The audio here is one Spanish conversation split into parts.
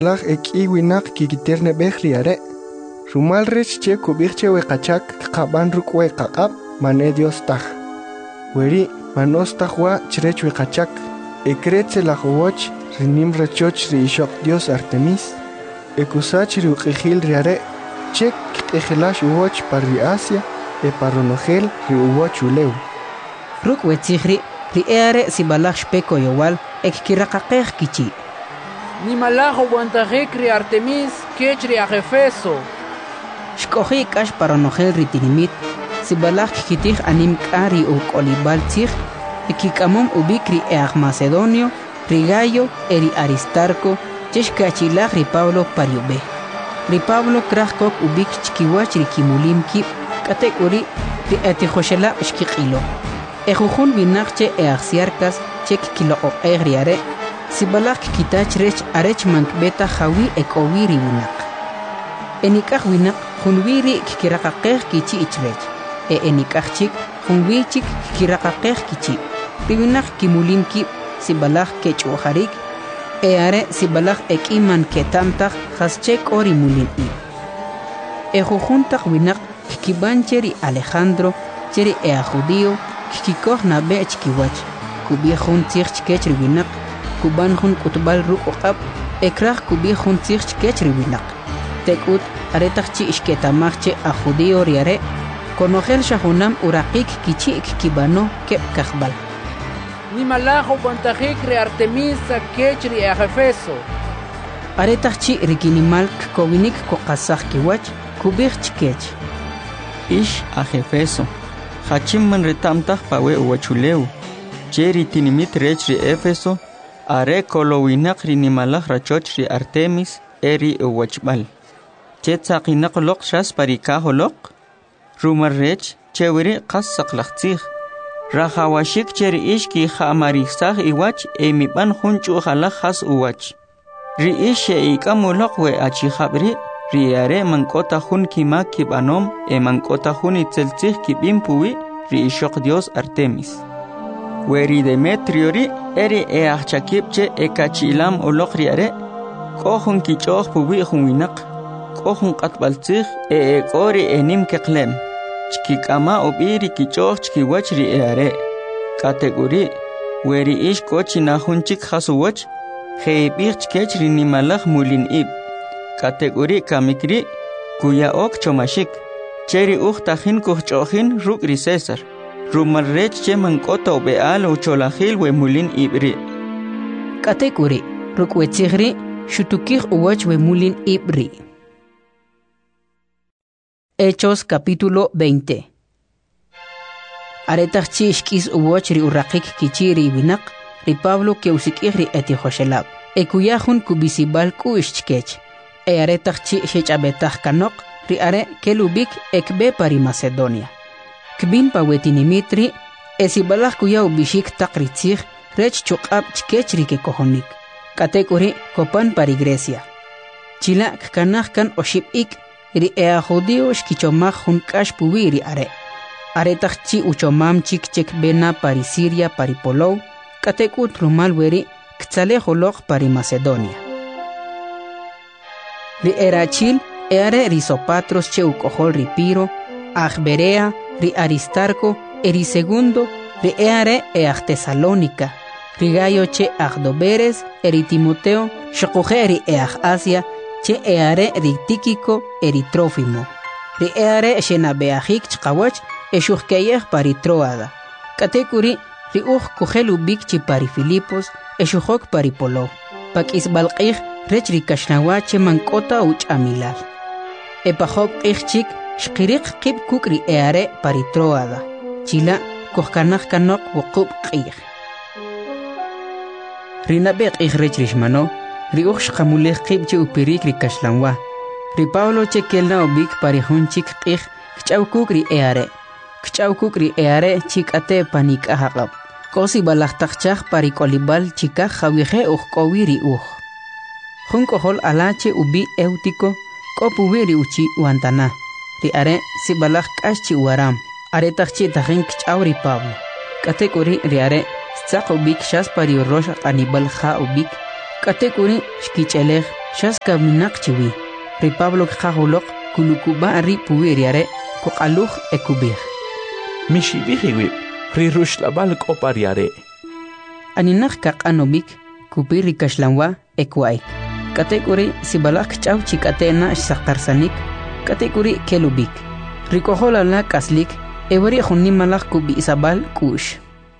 Lach winak kikiterne behriare. Rumal rech che kubirche wekachak kaban rukwe kakab mane Dios taj. Weri manos tajwa chrech wekachak. Ekretze la woch rinim rechoch riishok Dios Artemis. Ekusach riukijil riare. Chek ejelash woch parri Asia. E paronogel riuwoch uleu. Rukwe tzihri riere sibalach shpeko yowal ekkirakakej kichi. Ni malajo guantajek ri Artemis kech ri Efeso. Shkoji kash paronogel ritinimit sibalach kitij anim kari u kolibal tzih ekikamom ubik ri Macedonio ri Gayo eri Aristarco cheshkachilach ri Pablo pariube. Ri Pablo krajkok ubik chkiwach ri kimulim kip katek uri ri etijoshela shkiqilo. Ejujun binakche eaxiarkas chek kilo o egriare sibalak kitach rech arech mankbeta jawi ekowiri winak. Enikaj winak junwiri kikirakakej kichi ichrech. Enikaj chik junwi chik kikirakakej kichi. Riwinak kimulimki sibalak kechuharik. Eare sibalak ekiman ketamtaj jaschek ori mulin i. Ejujuntak winak kikibancheri Alejandro cheri judío kikikoj nabe chkiwach. Kubiejun tzich chkechri winak. Kubanjun kutbal ruqab ekraj kubiejun tzich chkechri winak. Tekut aretachchi ishketamachche a judío riare konogel shahunam uraqik kichi kibano kep kajbal. Ni malajo guantajek ri Artemis kech ri Efeso. Aretachchi rikinimal kowinik koqasaj kiwach kubij chkech. Ish a Efeso. Hachimman retamtaj pawe uwachuleu. Cheri tinimit rech ri Efeso. Are kolowinak rinimalaj rachoch ri Artemis eri uwachbal. Chetzaqinak loq shas parikajolok. Rumarrech chewiri qassaq laqtzij. Rajawashik cheri ishki jamarisaj iwach emiban junchu jalaj has uwach. Ri ishe ikamulok we achijabri. Riare mankota jun kima kibanom mankota jun itzeltzij kibimpuwi ri ishok Dios Artemis. Weri Demetrio ri eri achakipche ekachilam olok riare. Kohun kichoj puwi jun winak. Kohun qatbaltzij ekori enim keqlem. Chkikama obiri kichoj chkiwach ri eare. Kategori weri ish kochina junchik hasuwach. Jeibich chkech ri nimalaj mulin ib. Kategori kamikri kuya ok chomashik. Cheri tajin kuchojin rukri César. Rumarrech che mankota obeal o cholajil we mulin ibri. Kategori rukwechigri shutukij uwach we mulin ibri. Hechos capítulo 20. Aretachchi ishkis uwach ri uraqik kichiri winak ri Pablo ke usikij ri etijoshelab. Ekuyajun kubisibal ku ishchkech. Aretachchi shechabetaj kanok ri are kelubik ekbe pari Macedonia. Kbin pawetinimitri esibalaj kuya ubishik takritzij rech chuqab chkechri ke kohonik. Katekuri kopan pari Grecia. Chila kanaj kan oshibik ri judío shkichomaj jun kash puwiri are. Aretachchi uchomam chik bena pari Siria pari Polou. Katekut rumal weri ktzalejoloj pari Macedonia. Ri erachil eare ri Sopatros che ukohol ri Piro, Berea, ri Aristarco, eri segundo, ri eare Tesalónica, ri Gayo che Doberes, eri Timoteo, shokoje ri Asia, che eare ri Tíquico, eri Trófimo, ri eare shenabeajik chkawach, eshuhkeyej pari Troada, katekuri ri kujelubik chi pari Filipos, eshuhok pari Polou, pak isbalqij rech ri kashnawache mankota uch amilal. Epajob ichchik shqirik qib kuk ri eare pari Troada. Chila kohkanaj kanok wuqub qij. Rinabek ij rech rishmano, ri shqamulej qib che upirik ri kashlanwa. Ri Pablo che kelna ubik pari hunchik qij kchaw kuk ri eare. Kchaw kuk ri eare chik ate panik ahaqab. Kosi balajtajchaj pari kolibal chika jawije kowi ri Junkohol alache ubi Eutico, kopuwiri uchi wantana. Ri are si balaj kashi waram. Are tajchi tajin kchauri Pablo. Katekuri ri are tzaq ubik shas pari rosh anibal ja ubik. Katekuri shkichelej Shaska minak chiwi. Ri Pablo kajulok kulukuba ri puwiriare kukaluj ekubih. Mishibihiwi ri rushlabal kopariare. Aninak kakanobik kupiri kashlanwa ekwaik. Katekuri sibalak chaw chikatena sakarsanik. Katekuri kelubik. Rikohola la kaslik ewari khunimalak kubi isabal kush.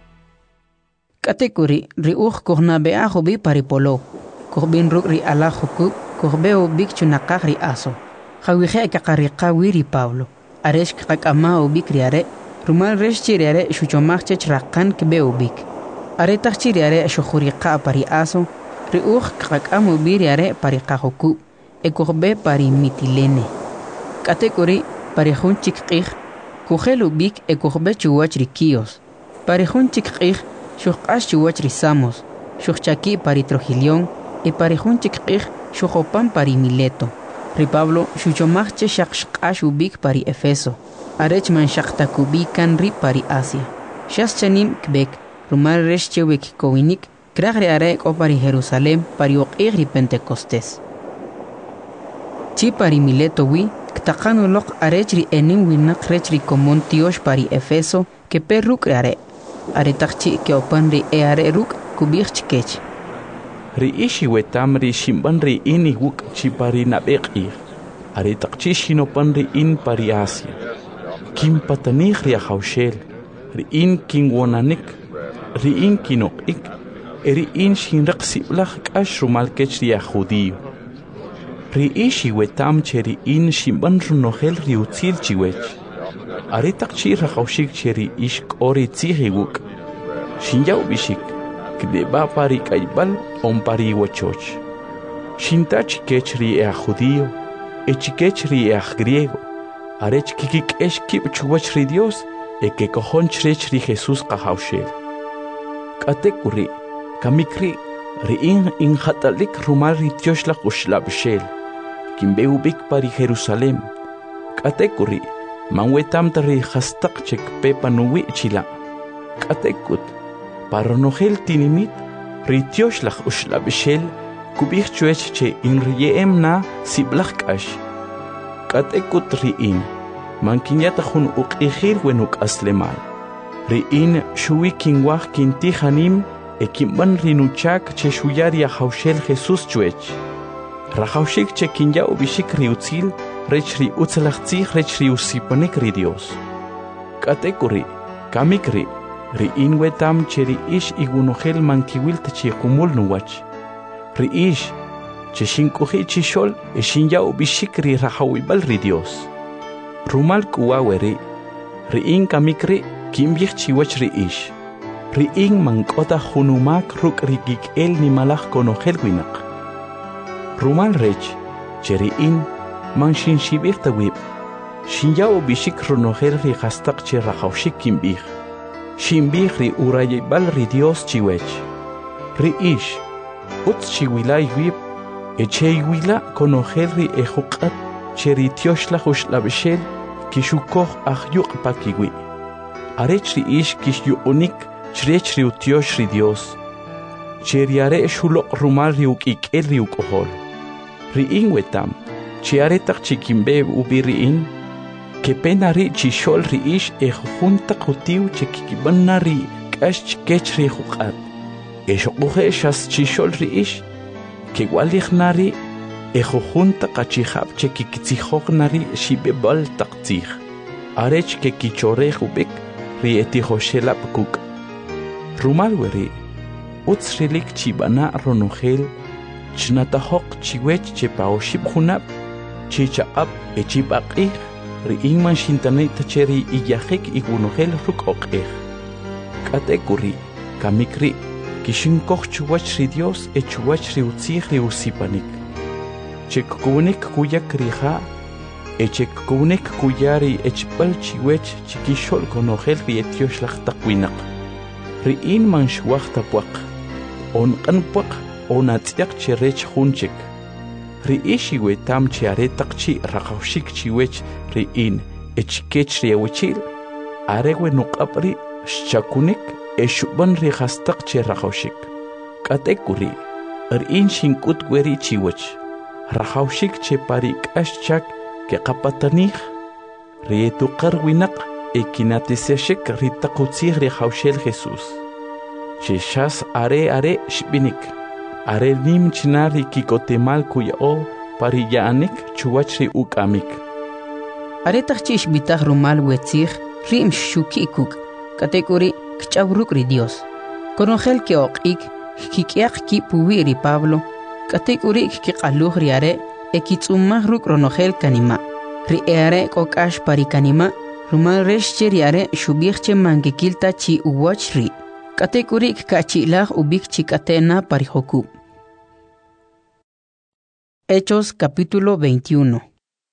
Katekuri riuj kohnabe ahobi paripolo. Kohbin ruk ri alajuku kohbeo bik chunakak ri aso. Hawije kakariqa wiri Pablo. Aresh kakama ubik riare. Rumal resh chiriare shuchomach chrakan kbeo bik. Aretach chiriare shujuriqa pari aso. Riuj kakamo biriare parikajuku. Ekohbe pari mitilene. Katekuri parejun chikqij. Kujelu bik ekohbe chuwach rikios. Parejun chikqij shuqash chuwach risamos. Shuchaki pari Trojilión. E parejun chikqij shujopan pari Mileto. Ri Pablo shuchomach shaqshqash ubik pari Efeso. Arech man shaqtakubikan ri pari Asia. Shas chanim kbek. Rumal resh chewek kowinik. Kragri arek o pari Jerusalén pari oqig ri Pentecostés. Chi pari Mileto wi. Ktaqanu lok arechri enim winak rechri komon tiosh pari Efeso que perruk are. Aretachchi que opanri e are ruk kubich chikech. Ri ishi wetam ri shimban ri ini wuk chi pari nabek ir. Aretachchi shinopan ri in pari Asia. Kim patanich ri ahaushel. Ri in king wonanik. Ri in kinok ik. Ri in shinrak siblach kash rumal kech ri judío. Ri ishi wetam cheri in shimban runohel riutzil chiwech. Aretak chi rahaushik cheri ish kori tzihiguk. Shinjau bishik, kdeba pari kaibal on pari wachoch. Shintach kechri ea judío, echikechri ea griego. Arech kikik esh kip chuwach ri Dios, e que cojon chrech ri Jesús kahaushel. Katekuri, kamikri, ri in hatalik rumal ri tioshla kushlabshel. Kimbeu bik pari Jerusalem. Katekuri, manwetam tari hastak chek pepa nuwi chila. Katekut, paronogel tinimit, ritiosh lach ushlabishel, kubich chuech che in riem na siblach kash. Katekut riin, mankinyata hun uqihir wenuk aslemal. Riin shui kingwach kintihanim, ekimban rinuchak che shuyaria haushel Jesus chuech. Rahaushik che kinya ubishik riutzil, rechri utzalachtzih rechri usipanik ri Dios. Katekuri, kamikri, ri inwetam cheri ish igunohel mankiwil techi kumul nuwach. Ri ish, che shinkuhi chishol, e shinya ubishik ri rahawibal ri Dios. Rumal kuwaweri, ri in kamikri, kimbich chiwach ri ish. Ri in mankota hunumak ruk rigik el ni malach konohel winak. Rumal rech, cheri in, man shin shibir tawib. Shinya ubishik runohel ri hastak che rahaushik kimbich. Shimbich ri urayibal ri Dios chiwech. Ri ish, utz chiwilay wib, eche iwila konohel ri ejukat, cheri tioshla hushlabshel, kishukoh ahyuk pakiwi. Arech ri ish kish yuunik, chrech ri utiosh ri Dios. Cheriare shulok rumal ri ukikel ri ukohol. Ri inwetam, chiaretak chikimbe ubiriin, que pena ri chishol ri ish junta kutiu chikibanna ri kash kech ri jukat. Eshokuhe shas chishol ri ish, que walich nari junta kachihab chikitzihok nari shibebal taktzih. Arech que kichore hubik ri etihoshelap kuk. Rumal weri, utzrilik chibana ronogel, chnatahok chiwech chepaoshib hunab, chichaab echibakih, ri ingman shintanit cheri iyahik igunogel ruk okeh. Katekuri, kamikri, kishinkoch chuwach ri Dios chuwach ri utzih ri usipanik. Chekkunik kuyak riha, echekkunik kuyari echpal chiwech chikishol konogel ri etiosh lachtakwinak. Ri inman shwachta puak, on anpuak, on atziak cherech hunchik. Ri ishi wetam chiaretak chi rakaushik chiwech ri in echikech ri awichil, arewe nukapri shakunik eshuban ri hastak chi rakaushik. Katekuri, ri in shinkut gweri chiwech, rajawshik che parik'ashchak ke qapatanij rietuqar winaq ekinatisiashik ritaqutzij rijawshel Jesús cheshas are shbinik are nim chinari kikotemal kuyao pariyaanik chuwach ri uk'amik Aretaq chi ishbitaq rumal wetzij rim shukikuk katekuri kchawruk ri Dios konojel ke oq'ik kik'yaq ki puwi ri Pablo katekuri kiqaluj ri are ekitz'umaj ruk' ronojel kanima ri are k'ok'ax pari kanima rumal rex che ri are xub'ij che mankikilta chi uwach ri katekuri kachilaj ubik chi katena pari jokub Hechos capítulo 21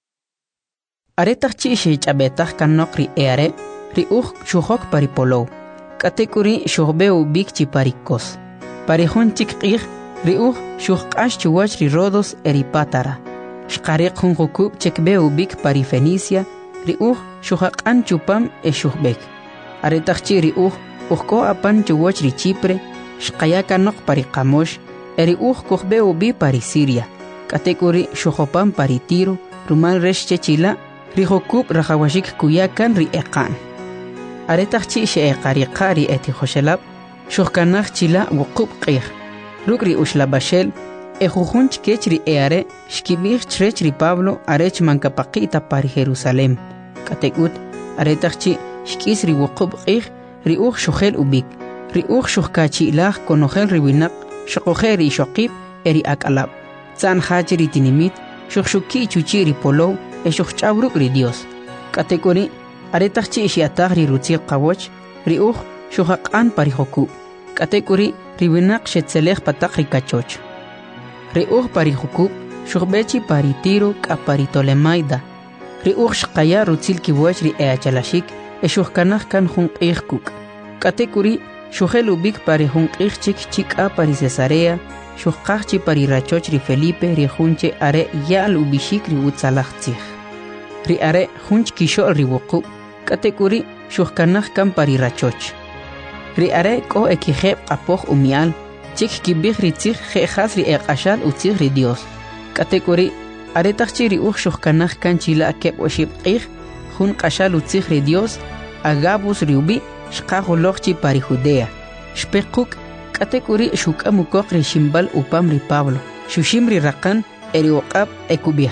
Aretaq chi shech'abetaj kanok ri eare ri uj xujok paripolow katekuri xujbe ubik chi parikos parejun chik q'ij ri uj xujq'ax chuwach ri Rodos eri Pátara xqariq jun jukub chekbe ubik pari Fenicia ri uj xujaq'an chupam xujbek aretaq chi ri uj ujko apan chuwach ri Chipre xqaya kanok pari Qamosh eri uj kujbe ubi pari Siria katekuri xujopam pari Tiro rumal rex chechila ri jokub rajawashik kuyakan ri eqan aretaq chi sheeqariqa ri etijoshelab xujkanaj chila wuqub q'ij ruk' ri uxlabashel ejujun chkech ri eare xkib'ij chrech ri Pablo arech mankapaqita pari Jerusalem katek'ut aretaq chi xk'is ri wuqub q'ij ri uj xujel ubik ri uj xujkachilaj konojel ri winaq xoqojel ri xoqib eri ak'alab tz'an jach ri tinimit xujxuki chuchi ri polow xujch'awruk ri Dios katekuri aretaq chi xiataj ri rutzil qawoch ri uj xujaq'an pari jokub katekuri ri winaq xetzelej pataq ri kachoch ri uj pari jokub xujbechi pari Tiro k'apari Tolemaida ri uj xqaya rutzil kiwoch ri eachalashik xujkanaj kan jun q'ij kuk' katekuri xujel ubik pari jun q'ij chik chik'a pari Cesarea xujqaj chi pari rachoch ri Felipe ri junche are ya'l ubixik ri utzalaj tzij ri are junch kixo'l ri wuqub katekuri xujkanaj kan pari rachoch ri are k'o ekijeb' q'apoj umi'al chik kib'ij ri tzij je'jas ri eq'axal utzij ri Dios katekuri aretaq chi ri uj xujkanaj kan chila' keb' oxib' q'ij jun q'axal utzij ri Dios Agabus ri ubi xqajoloj chi pari Judea xpequk katekuri xuk'am ukoq ri ximbal upam ri Pablo xuxim ri raqan eri uq'ab ekub'ij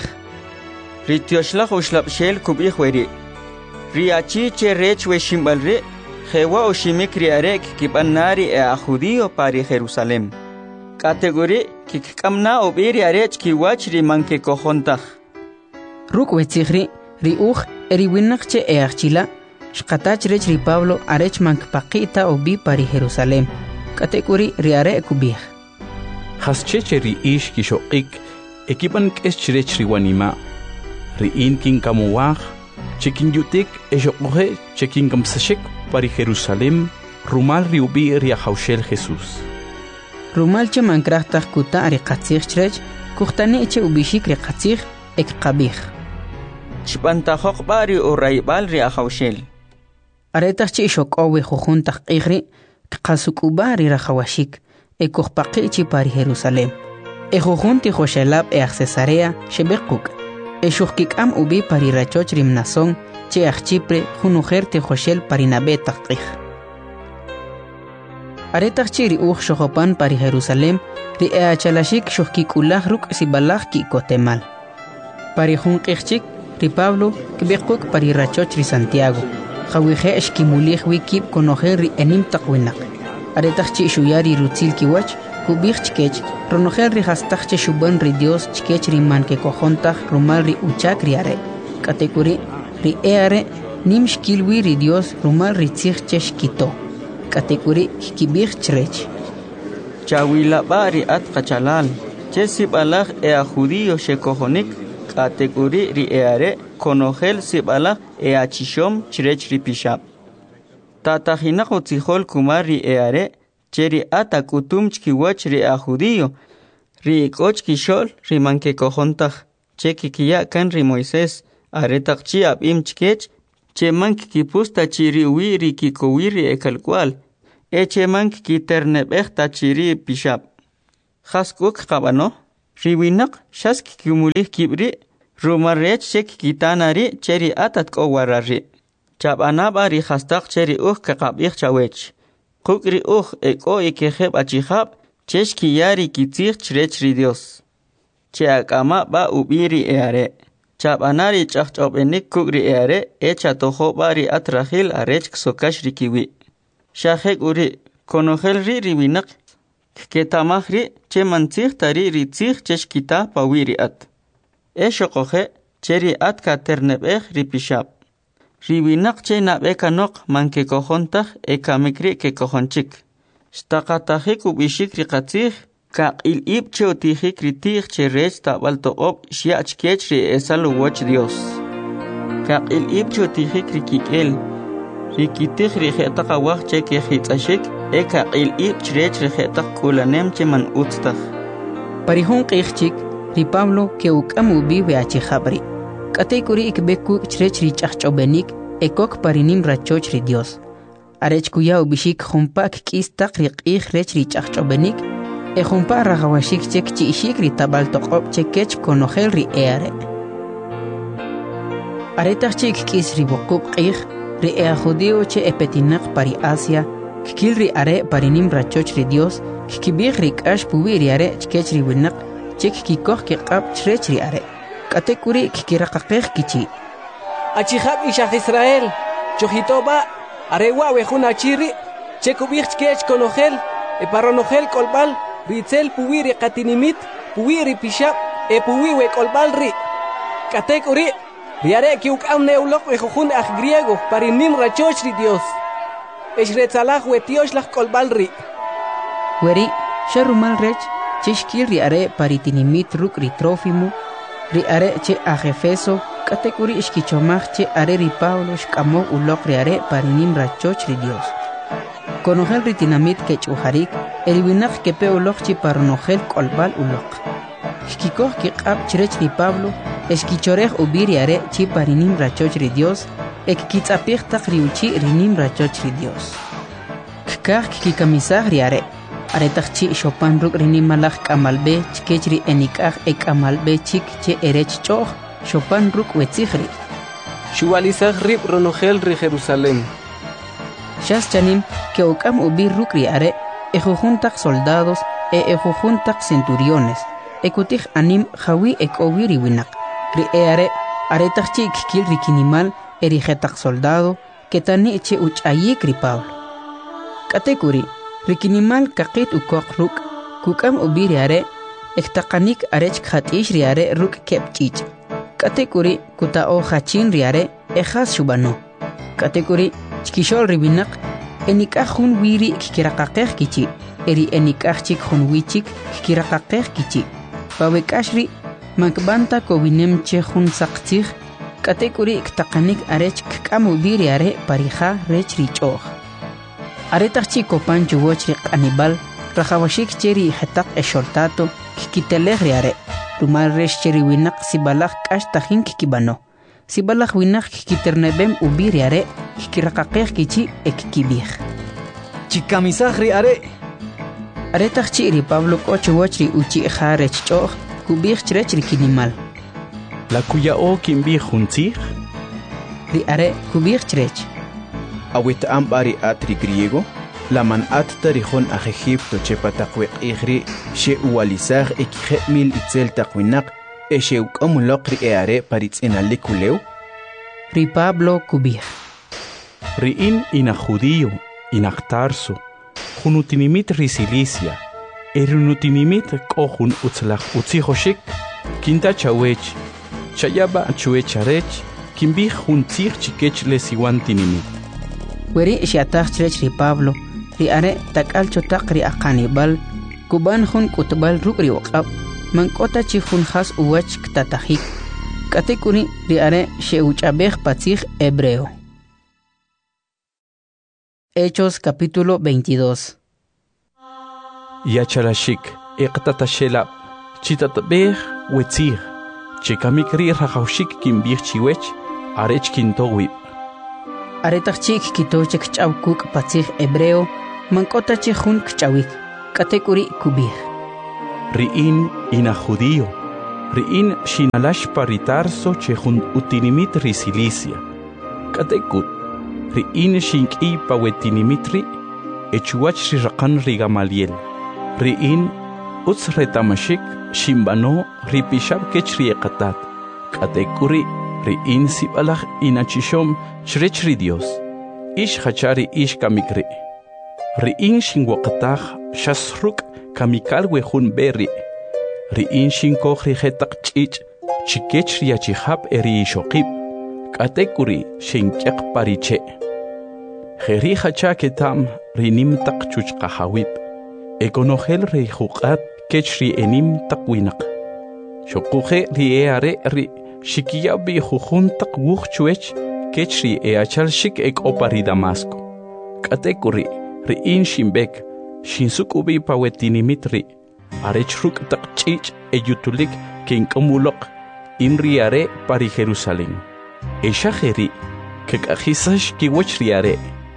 ri tioxlaj uxlab'xel kub'ij weri ri achi che rech we ximbal ri jewa oximik ri are kikib'anari a judío pari Jerusalem kategori kikkamna ub'i ri arech kiwach ri mankekojontaj ruk' wetzij ri uj eri winaq che eajchila xqatach rech ri Pablo arech mankpaqita ubi pari Jerusalem katekuri ri are kub'ij jascheche ri ish kishoq'ik ekipan k'ex chirech ri wanima ri in kinkamuwaj chekinyutik exoqoje chekinkamsashik pari Jerusalem rumal ri ubi ri ajawshel Jesús rumal che mankrajtaj kuta ri qatzij chrech kujtani che ubixik ri qatzij ekqab'ij xb'antajoq b'ari o rayb'al ri ajawshel aretaq chi xok'owi jujun taq q'ij ri qasuk'ub'a ri rajawashik ekujpaqi' chi pari Jerusalem ejujun tijoshelab aj Cesarea xeb'equk exujkik'am ubi pari rachoch ri Mnasón che aj Chipre jun ujer tijoshel pari nab'e taq q'ij aretaq chi ri uj xojopan pari Jerusalem ri eachalashik xujkik'ulaj ruk' sibalaj ki'kotemal pari jun q'ij chik ri Pablo kib'equk pari rachoch ri Santiago qawije' xkimulij wi kib' konojel ri enim taq winaq aretaq chi xuya ri rutzil kiwach kub'ij chkech ronojel ri jastaj che xub'an ri Dios chkech ri mankekojontaj rumal ri uchak ri are katekuri ri e are nim xkilwi ri Dios rumal ri tzij che xkito katekuri kib'ij chrech chawilab'a ri at qachalal che sib'alaj a judío xekojonik katekuri ri e are konojel sib'alaj achishom chrech ri pixab' tatajinaq utzijol kumar ri e are che ri ata kutum chkiwach ri a judío ri ik'och kixo'l ri mankekojontaj che kikiya kan ri Moisés aretaq chi ab'im chkech che man kikipusta chi ri uwi ri kikowi ri ekalk'wal che man kikiterneb'ej ta chi ri pixab' jask'uk qab'ano Riwinak shas kikumulih kibri rumarech chek kitanari cheri atat kowarari. Chabanaba ri hastak cheri kakabich chawech. Kukri eko ikeheb achihab chesh kiyari kitzir chrech ri Dios. Cheakama ba ubiri eare. Chabanari chachchobenik kukri eare echa tohobari atrahil arech ksokash rikiwi. Shahek uri konogel riwinak ketamahri che mantzih tari ritzih cheshkita pawiri at. Eshokohe cheri at katernebeh ripishab. Riwinak che nabekanok manke kohontah ekamikri ke kohonchik. Stakatahik ubishik rikatzih kaq il-ib che utihik ritih che rech tabal toqob shiach kech ri esalu woch Dios. Kaq il-ib che utihik rikikel rikitih rijetaq awah che kehitzashik kaq il-ib chrech rijetaq kulanem che man utstah. Parihon qichchik ri Pablo ke ukam ubi veachi khabri. Katay kuri ikbeku chrech ri chachchobenik ekok parinim rachoch ri Dios. Arech kuya ubishik khumpak kistaq ri qih rech ri chachchobenik khumpa ragawashik chek chi ishik ri tabal toqob chekech konogel ri eare. Aretach chik kis ri bokub qih ri judio che epetinak pari Asia kikil ri are parinim rachoch ri Dios kikibig ri kash puwi ri are chkech ri winak chek kikoh ke qab chrech ri are. Katekuri kikiraqaqih kichi. Achihab ishach Israel, chojitoba, arewa wejuna chiri, chekubich kech konogel, paronogel kolbal, ritzel puwiri qatinimit, puwiri pishab, puwiwe kolbal ri. Katekuri, riare kiukam neulok wejujun aj griego, parinim rachoch ri Dios. Eshretzalaj wetioslaj kolbal ri. Weri, sharumal rech, cheshkil riare paritinimit ruk ri Trófimo, ri are che a Efeso katekuri ishkichomach che are ri Pablo shkamo ulok ri are parinim rachoch ri Dios. Konogel ri tinamit ke chuharik elwinak ke pe ulok chi paronogel kolbal ulok. Shkikoh ki qab chrech ri Pablo eshkichorech ubiri are chi parinim rachoch ri Dios ek kitzapich taq ri uchi rinim rachoch ri Dios. Kikah kikamisah ri are aretach chi Chopin ruk rini malach kamalbe chkechri enikaj ekamalbe chik che erech choch Chopin ruk wetzihri. Shualizaj rib ronogel ri Jerusalén. Shas chanim que okam ubir ruk ri are ejujuntak soldados ejujuntak centuriones ekutij anim jawi ekowiri winak ri are aretach chi kikil rikinimal erijetak soldado ketani che uchayik ri Pablo. Katekuri Rikinimal kakit ukok ruk kukam ubiri are ektaqanik arech khatish riare ruk kepchich. Katekuri kutao hachin riare ejas shubano. Katekuri chkishol ribinak enikah hun wiri kikirakaqeh kichi. Eri enikah chik hun wichik kikirakaqeh kichi. Pawekashri makbanta kowinem che hun saqtich. Katekuri ektaqanik arech kukam ubiri are parija rech richoh. Aretach chico pancho wochri anibal rajawashik cheri hetak eshortato kikiteleh riare rumal resh cheri winak sibalach kash tajin kikibano sibalach winak kikiternebem ubiri are kikiraqaqeh kichi ekikibih chikamisaj riare aretach chiri Pablo kocho wochri uchi jarech choh kubih chrechri kinimal la kuya o kimbih juntzih riare kubih chrech awit ambari atri griego la man at tarihon a Egipto chepataqwe igri she ualizar ekjemil itzel taqwinak eshe ukamulokri eare paritzinalikuleu ri Pablo kubih ri ina judío ina Tarso junutinimit ri Cilicia erunutinimit kohun utzlach utzihoshik kinta chawech chayaba chuecharech kimbih juntzih chikech lesiwantinimit Weri shiatach chrech ri Pablo ri are takal chotaq ri aqanibal kuban hun kutbal rukri waqab mankota chi hun khas uwach ktatahik katekuri ri are sheuchabej patzij hebreo. Hechos capítulo 22. Yachalashik iqtatashela chitatbej wetzih chikamikri rajawshik kimbih chiwech arech kintowi Aretach chik kitochek chawkuk patzij hebreo mankota chi hun kchawik katekuri kubih riin ina judío, riin shinalash paritarso chehun utinimit ri Cilicia. Katekut, riin shinki pawetinimitri, echuach ri raqan ri Gamaliel. Riin uts retamashik shimbano ri pishab kech ri ekatat. Katekuri riin sibalach inachishom chrech ri Dios. Ish hachari ish kamikri. Riin shinwakatach shasruk kamikal wehun berri. Riin shinkoch ri hetak chich chikech ri achihab eri shokib. Katekuri shinkyak pariche. Jeri hacha ketam rinim tak chuch kahawib. Ekonogel ri hukat kech ri enim tak winak. Shokuje ri eare ri shikiyabi jujun tak wuch chuech kech ri eachal shik ek opari Damasco. Katekuri riin shimbek shinsuk ubi pawetinimitri. Arechruk tak chich eyutulik kinkamulok inriare pari Jerusalén. Eshajeri kekajisash kiwach riare.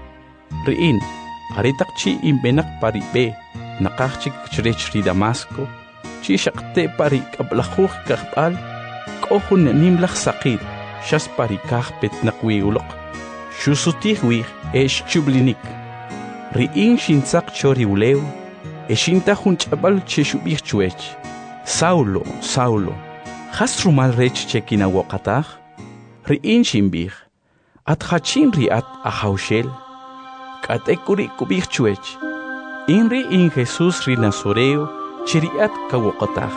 Riin aritak chi imbenak pari be nakachik chrech ri Damasco. Chi shakte pari kablajuj kahbal kohun nimlach sakit shas pari kahpet nakwiulok. Shusutihwih esh chublinik. Riin shinsak chori uleu. Eshinta junchabal cheshubich chuech. Saulo, Saulo, has rumal rech chekina wakatach? Riin shimbich. At hachin riat ahaushel. Katekuri kubich chuech. Inri in Jesus ri Nazoreo chiriat kawakatach.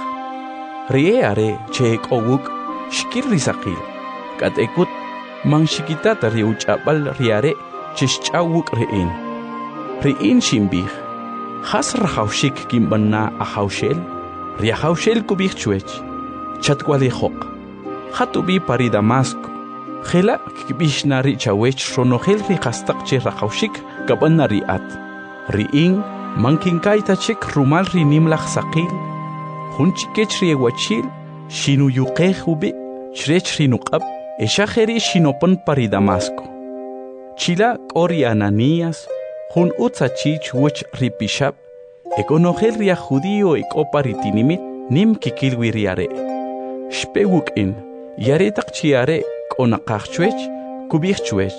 Rieare chek owuk shkir risakil. Katekut mang shikitata riuchabal riare cheshchawuk riin. Riin shimbich. Has rahaushik kimbanna ahaushel, riahaushel kubich chuech, chatwalejok, hatubi pari Damasco, Hela kibishna ri chawech ronogel ri hastak che rahaushik kabanna riat, riin mankinkaita chek rumal ri nimlach sakil, hunchikech ri ewachil, shinu yuqej ubi, chrech ri nuqab, eshajeri shinopan pari Damasco. Chila kori Ananías, Hun utzachich wuch ripishab, ekonogel ria judío ekoparitinimit nim kikilwi riare. Shpewuk in, yare takchiare konakachchuech, kubirchuech.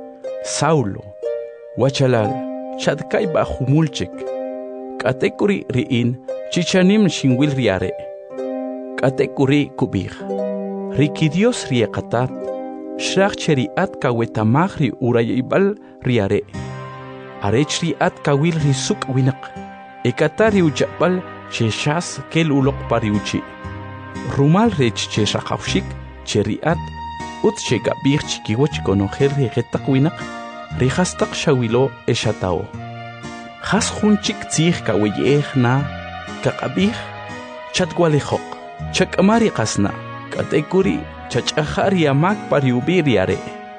Saulo, wachalal, chadkai bajumulchek. Katekuri riin, chichanim shinwil riare. Katekuri kubir. Rikidios riekatat, shrachcheri at kawetamagri urayibal riare. Arechri at kawil risuk winak. Ekatari ujabal cheshas kel ulok pariuchi. Rumal rech cheshakawshik cheriat ut chegabir chikiwach konogel regetak winak. Rihastak shawilo eshatao. Has hunchik tzih kaweyeh na kakabih chatwalejok. Chakamari kasna katekuri chachahari amak pariubiriare.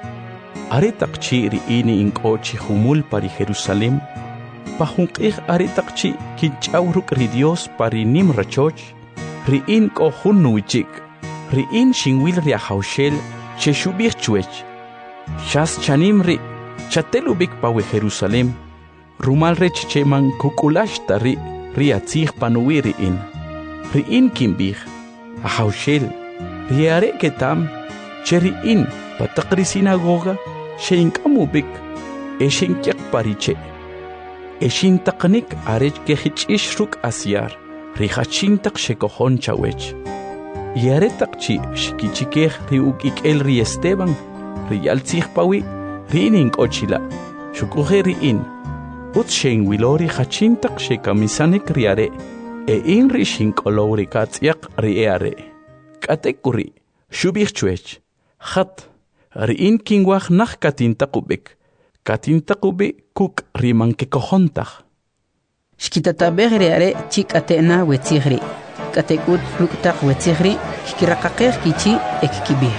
Aretakchi riini inkochi humul pari Jerusalem, pahungkih aretakchi kinchauruk ri Dios pari nim rachoch, riin ko hunuichik, riin shingwil riahaushel, cheshubich chuech. Shas chanim ri, chatelubik pawe Jerusalem, rumal rech cheman kukulash tari, riatzih panuwi riin. Riin kimbich, ahaushel, riare ketam, cheriin, patakri sinagoga, Sheinkamubik, Eshinkyak pariche. Eshintaknik arech kehichishruk asiar, Rihachintak shekohon chawech. Yaretakchi shikichikeh riukik el ri Esteban, Rialtzih pawi, Rining ochila, Shukuhe riin, Utshen wilori hachintak shekamisanik riare, in rishinkolori katziak riare. Katekuri, shubirchuech, Hat. Riin kingwach nach katintakubik. Katintakubi kuk riman kekohontach. Shkitatabeg riare chik atena wetzihri. Katekut ruktak wetzihri, shkirakakeh kichi ekkibir.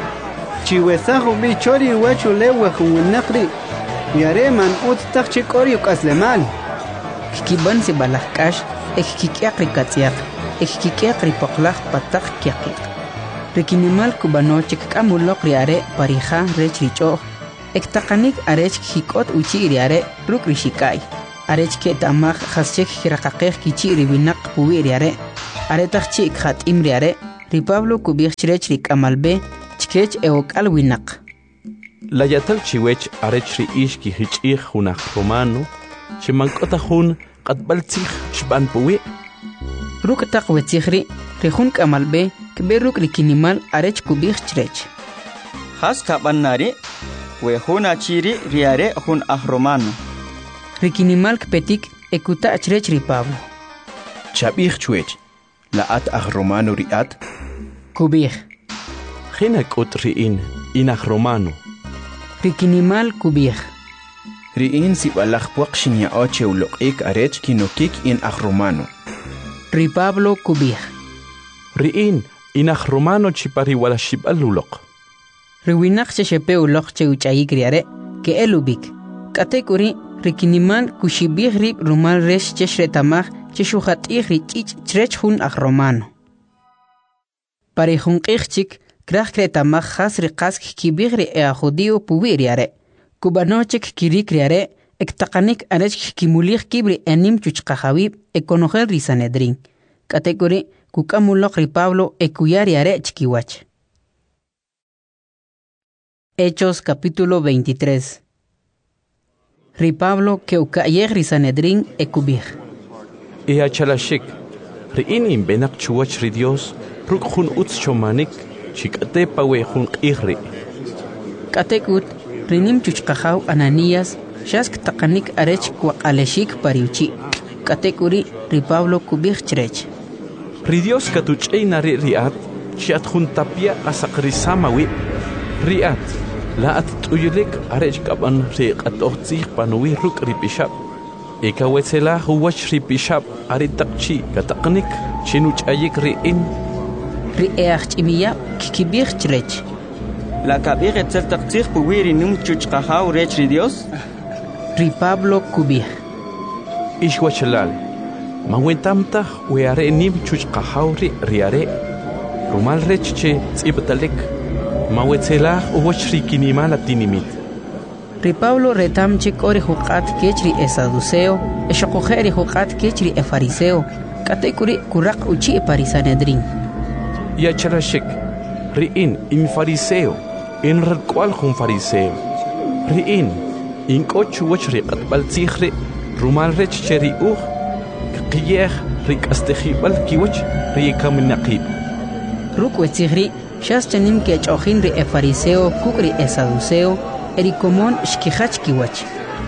Chiwesahu bichori wachulewe huwinakri. Yare man uttak chikori ukaslemal. Kikiban si balakash, ekkikyak rikatziak, ekkikyak ripoklach patak kyakik. Rikinimal kubanochek kamulok riare parija rech richo. Ektakanik arech hikot uchi riare ruk rishikai. Arech ke tamag haschek hirakakeh kichi ribinak puwi riare. Aretaqchi khat imri are, ri Pablo kubich chrech ri kamalbe, chkech eokal winak. La yatal chiwech arechri ishki hichih hunach romano, chimankota hun qatbaltzih shban puwi. Ruk taq wetzihri, rihun kamalbe, kberuk rikinimal arech kubich chrech. Has kabanari, we hun achiri riare hun romano. Rikinimal kpetik ekuta chrech ri Pablo. Chabich chwech, la at romano riat. Kubich. Hinak utriin, inach romano. Rikinimal kubich. Riin si balach puakshin ya oche ulokik arech kinokik in romano. Ri Pablo kubich. Riin, inach romano chipari wala shibalulok. Riwinak shepe ulok che uchayik riare, ke elubik. Katekuri, rikinimal kushibich rib rumal resh cheshretamach cheshuhat ihri chich chrech hun romano. Pari hun kichik, krach kretamach has riqask kibigri judío puwiriare. Kubanochek kirikriare, ektakanik arech kimulich kibri enim chuchkahawib ekonogel risanedrin. Katekuri, kukamulok ri Pablo ekuyariare chikiwach. Hechos capítulo 23. Ri Pablo que ukayeg risanedrin ekubir. Ea chalashik, riin benak chuwach ri Dios, ruk hun utz chomanik, chikate pawe hun qihri. Katekut, rinim chuchkahaw Ananías, shask takanik arech kwaqaleshik pariuchi. Katekuri, ri Pablo kubir chrech. Ri Dios katuchay nari riat, chiat hun tapia asakrisamawi. Riat, la at tuyulik arech kaban riq at ohtsih panuwi ruk ripishab. Eka wetzela huwach ripishab aritakchi kataknik chinuch ayik riin. Ri'each imiya kikibir chrech. La kabir etzel taktsih puwiri num chuchkahaw rech ri Dios. Ri Pablo kubir. Ishwachalal, mawentamtah weare nim chuchkahaw riare. Rumal rech che tzibtalek. Mawetzelah uwach rikinimal atinimit. Ri Pablo retamchik ori huqat kechri esaduceo, eshoqojeri huqat kechri efariseo, katekuri kuraq uchi parisanedrin. Ya charashik, riin in fariseo, in rqual hun fariseo. Riin in kochu wach riqat baltzihri, rumal rech cheri qiyeh riqastehibal kiwach riikam naqib. Rukwetihri Shas chanim que chojin ri efariseo kukri esaduceo erikomon shkihach kiwach.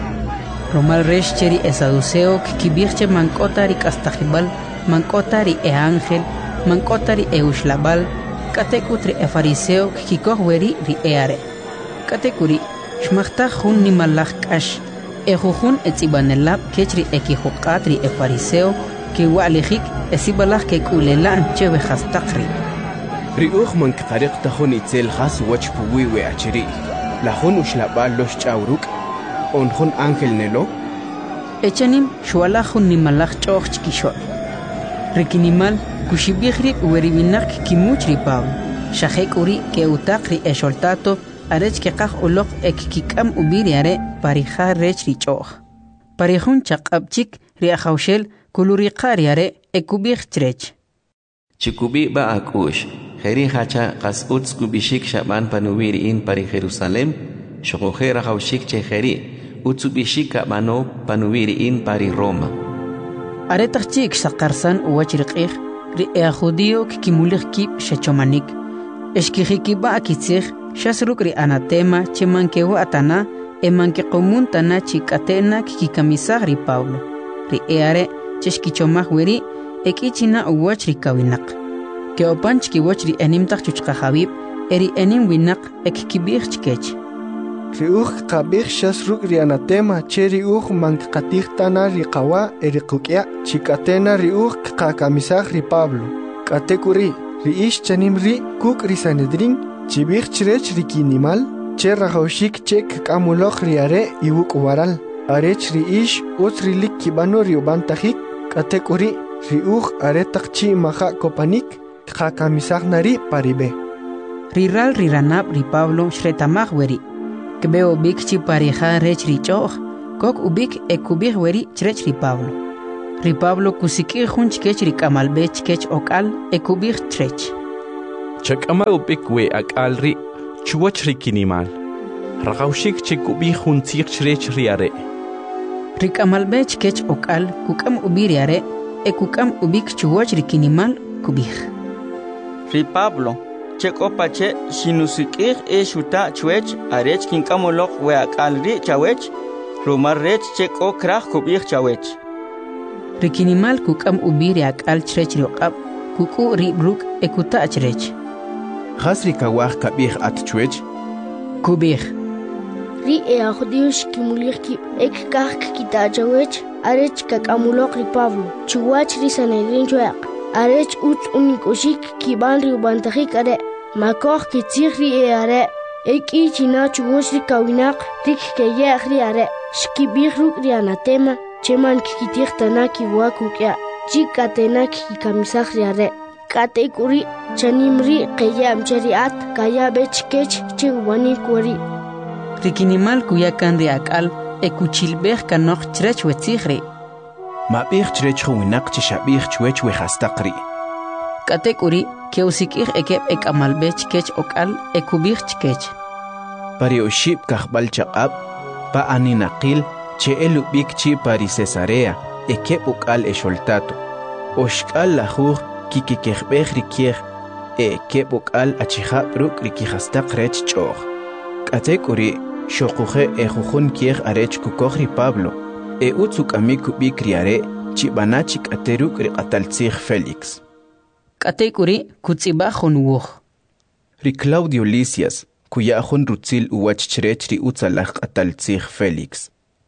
Romal resh cheri esaduceo kibirche mankotari kastajibal, mankotari e ángel, mankotari e ushlabal, katekutri efariseo kikohweri ri eare. Katekuri shmachta hun nimalach kash, ejujun etzibanelab kechri ekihuqatri efariseo que walejik esibalach que kulelan chewe hastakri. Riuch man kariq tahun itzel khas wach puwi we achiri. La hun ushlabal los chauruk, on hun ángel nelo. Echanim shualahun nimalach choch chikishol. Rikinimal kushibihri ueribinak kimuch ripab. Shahek uri ke utakri esholtato arech ke qah ulok ekikam ubiriare parija rech richoch. Parihun chaqabchik riahaushel kuluriqariare ekubih chrech. Chikubi ba akush. Heri hacha qas uts kubishik shaban panuwiri in pari Jerusalem, shokohera haushik che heri, utsubishik mano panuwiri in pari Roma. Aretachik sakarsan uwachriqih, ri judío kikimulich kip shechomanik. Eshkihikiba akitzich, shasruk ri anatema chemankewa atana, emanke komuntana chikatena kikikamisah ri Pablo. Ri eare cheshkichomah weri, ekichina uwachrikawinak. Que opanch ki wachri enim tak chuchka habib eri enim winak ek kibir chkech. Riuch kabir shasruk ri anatema che riuch mank katih tana ri qawa eri qukya chikatena riuch kakamisah ri Pablo. Katekuri ri ish chanim ri kuk ri sanedrin chibir chrech ri kinimal che rahaushik chek kamuloch ri are iwuk waral. Arech ri ish utri lik kibano ri ubantahik katekuri riuch are takchi maha kopanik Kakamisag nari paribe. Riral riranab ri Pablo shretamag weri. Kebeo bikchi parija rech richoch, kok ubik ekubig weri chrech ri Pablo. Ri Pablo kusikir hunchkech ri kamalbech kech okal ekubir trech. Chakama upik we akal ri chuwach ri kinimal. Ragaushik chikubih huntzir chrech riare. Ri kamalbech kech okal kukam ubiriare ekukam ubik chuwach ri kinimal kubih. Ri Pablo chekopache shinusikir shuta chwech arech kinkamolok we akal ri chawech rumar rech cheko krach kubih chawech. Rikinimal kukam ubiri akal chrech riokab kuku ri bruk ekuta chrech. Khasri kawah kabih at chwech Kubih. Ri akhdiush kimulir ki ek kak kita chawech arech kakamulok ri Pablo chuwach ri sanedrin chwaq arech ut unikoshik kiban ri ubantahik are makoh kitzir ri are ek ichina chuwach ri kawinak rik keye ri are shkibir ruk ri anatema Cheman kikitir tanaki wakukia, chika tenaki kamisakri are. Kate kuri, chanimri, kayam chariat, kaya bechkech, chewani kuri. Rikinimal kuyakan de akal, ekuchilbech kanok chrech wetzigri. Mabich chrech huinak chishabich chwech wehastakri. Kate kuri, keusikir ekep ekamalbech kech okal, ekubich kech. Pari oship kahbal chaqab, pa aninaqil, che elubik chi pari Cesarea ekep ukal esholtato oshkal lahur kikikehbeh rikier ekep ukal achihab ruk rikihastaq rech chor katek uri shokuhe ejujun kier arech kukohri Pablo utsuk amiku bikriare chi banachik ateruk riqataltzig Felix katek uri kutzibahun wuh ri Claudio Lisias kuyahun rutzil uwachchrech ri utsalaq ataltzig Felix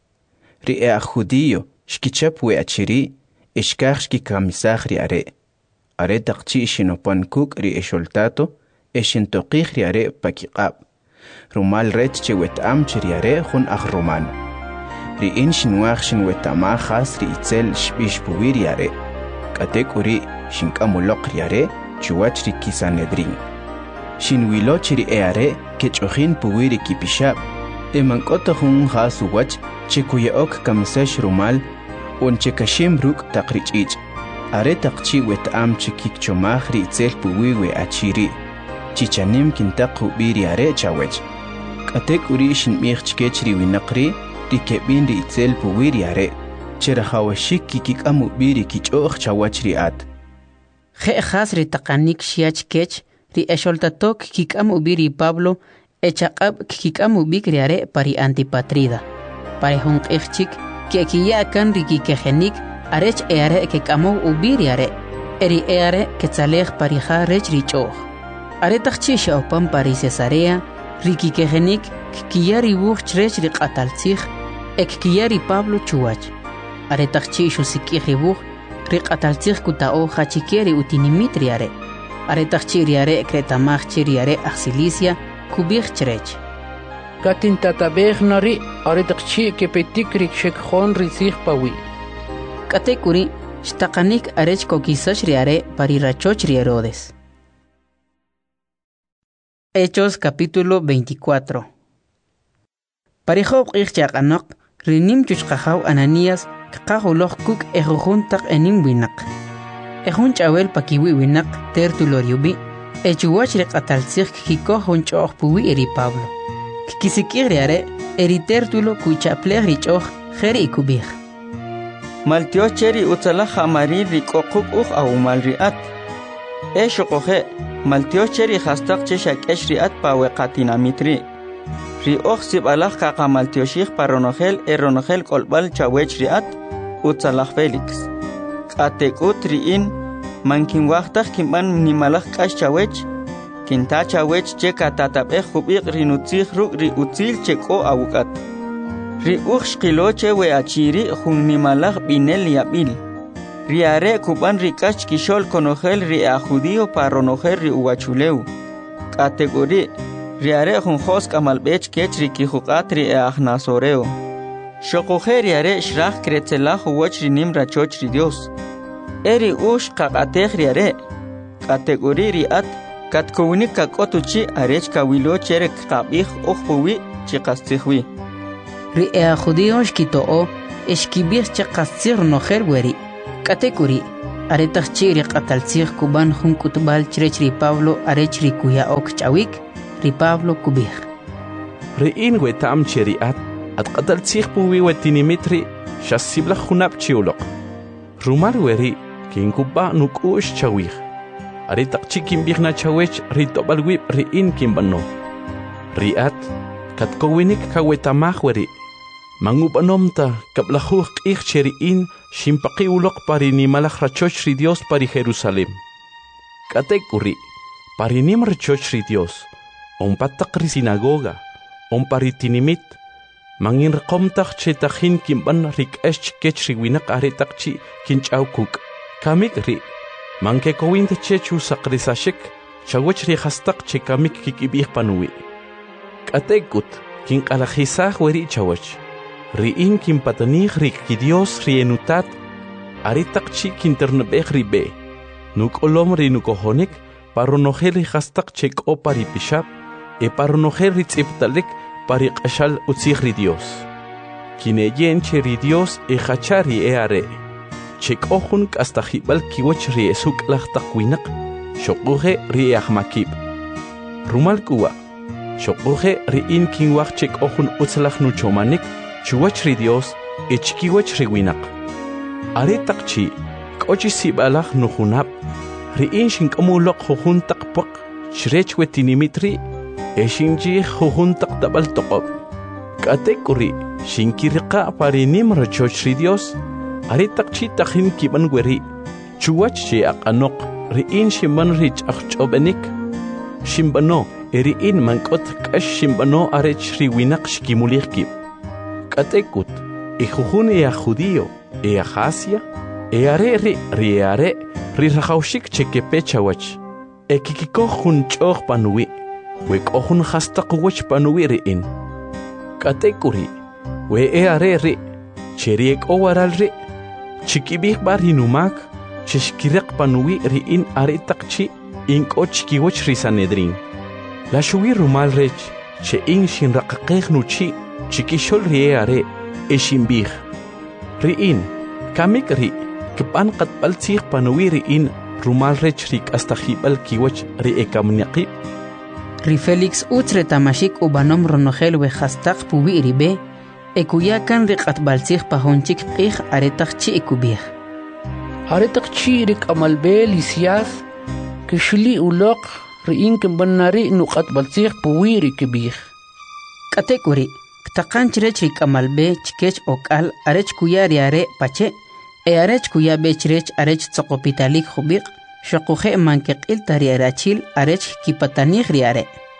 ri judío shkichap we achiri ishkashki kamisahri are taqchi shinopan kuk ri esholtato eshintoqih ri are pakiqab rumal ret che wetam chiri are hun romano ri inshinwach shin wetama khas ri itzel shbish puwiri are katek uri shinkamoloq ri are chuwach ri kisanedrin shinwilo chiri are kechojin puwiri kipishab emankota hun khas wach chikuye ok kamisash rumal un chekashim ruk taqrichich are taqchi wetam chikik chomahri itzel puwiwe achiri chichanim kintaqu biri are chawech katek uri shinmich chkechri winaqri rikebin ri itzel puwiri are cherahawashik kikik amu biri kichokh chawachri at khe khas ri taqanik shiach kech ri esholtatok kikik amu biri Pablo echaqab kikik amu bikri are pari Antipatrida Pare hun ichchik que kiya kan riki kejenik arech eare que kamo ubiri are eri eare que tsalej parija rech richo are tachchi shopam pari Cesarea riki kejenik kiya ribuch rech riqataltzig ek kiya ri Pablo chuwach are tachchi shusiki ribuch riqataltzig kutao hachikeri utinimitri are tachchi riare kretamach chiriare axilicia kubich chrech Katin tatabeh nari aridakchi ke petikrik shekjon rizig pawi. Katekuri shtaqanik arech kokisash riare parirachoch Herodes. Hechos capítulo 24. Parijob ichchaqanok rinim chuchqajaw Ananías qaqahuloq kuk ejujuntaq enim winak. Ejun chawel pakiwi winak tertuloriubi echuwach riqataltzig kikojun choq puwi eri Pablo. Kisikigri are eritertulo kuchaplej richoch jeri ikubij. Maltio cheri utzala jamari rikokuk awumal riat. Shokoje maltio cheri hastak cheshak riat paweqatinamitri. Rioch sibalaj kaqamaltioshich paronogel eronogel kolbal chawech riat utzala Felix. Qatekut riin mankinwachtaj kimban nimalaj kash chawech. Kintacha wech cheka tatabej hubiq rinutzig ruk ri utzil cheko awukat. Ri uxqiloche we achiri junnimalaj binel yabil. Ri are kuban rikach kishol konogel ri a judío paronogel ri uwachuleu. Kategori ri are junjos kamalbech kech ri kijuqat ri agnasoreo. Shokoje ri are shraj kretzelaj uwach ri nim rachoch ri Dios. Eri ush qaqatej ri are. Kategori ri at Katkowinik kakotuchi arech kawilo cherek qabih okhpuwi chiqastihwi. Ri judíos kitoo eshkibih chiqastir nojer weri. Katekuri, aretach chiri qatalsig kuban jun kutbal chirechri Pablo arechri kuya ok chawik, ri Pablo kubih. Ri'in wetam chiriat, at qatalsig puwi wetinimitri, shassibla junab chiulok. Rumal weri, kin kuba nukush chawik. Aretak chikin bigna chawech ritobalwip ri'in kimbano. Riat, katkowinik kawetamah weri. Mangubanomta kablajuh q'ij cheri'in shimpaqi uloq parini malaj rachoch ri Dios pari Jerusalem. Katekuri, parinim rachoch ri Dios, onpataq ri sinagoga, onpari tinimit, mangin rqomtaq chetajin kimban rik'esh kech ri winaq aretaq chi kinch'aw kuk. Kamik ri, mankekowinta chechu saqrisashik, chawech ri hastaq che kamik kikibij panuwi. Katekut, kinqalajisaj weri chawech. Ri'in kimpatanij rik ki Dios rienutat, aritaq chi kinternabej ribe. Nuk olom ri nukohonik, paronojel ri hastaq chek'o pari pishab, paronojel ri tz'iptalik pari q'axal utzij ri Dios. Kineyen che ri Dios hachari are. Chek'o jun k'astajib'al kiwach ri esuk'laj taq winaq, xoquje ri ajmakib. Rumal kuwa, xoquje ri'in kinwaj chek'o jun utzlaj nuchomanik, chuwach ri Dios, echkiwach ri winaq. Aretaq chi, k'ochi sib'alaj nujunab, ri'in xink'amuloq jujun taq puq, chirech wetinimitri, xinchij jujun taq tab'al toqob. K'atekuri, xinkiriqa parinim rachoch ri Dios, aretaq chi tajin kiban weri, chuwach chi aq'anoq, ri'in ximban ri ch'aqch'obenik. Ximbano, ri'in mank'ot k'ax ximbano arech ri winaq xkimulij kib. Katekut, jujun judío, Asia, are ri rajawshik chekepe chawach. Kikiko jun ch'oj panuwi, wek'o jun hastaq wach panuwi ri'in. Katekuri, we are ri, cheriek'o waral ri, chikibij bar hinumak, chishkiraq panuwi ri'in aretaq chi, ink'o chikiwach ri Sanedrin. La xuwi rumal rech, che in shinraqaqej nuchi, chikishol rie are, eshimbij. Ri'in, kamik ri, kipan qatbal tzij panuwi ri'in, rumal rech rik astajibal kiwach ri ekamniaqib. Ri Felix utre tamashik ubanom ronogel we hastaq puwi ribe, ekuyakan ri qatbal tzij pahonchik qij aretaq chi ekubij. Aretaq chi rik amalbe lisias, kishli uloq ri'in kimbanari nuqatbal tzij puwi rikibij. Katekuri, Taqan chirech rik amalbe chikech okal arech kuya riare pache, arech kuya bechirech arech tzokopitalik jubiq, shokuje mankeqil tariarachil arech kipatanij riare.